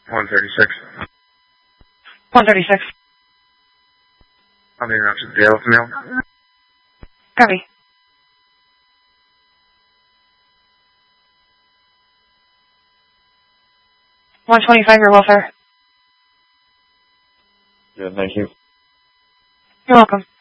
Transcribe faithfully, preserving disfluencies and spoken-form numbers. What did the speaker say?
one thirty-six. one thirty-six. I'll be around to the jail with the mail. Copy. one twenty-five, your welfare. Yeah, thank you. You're welcome.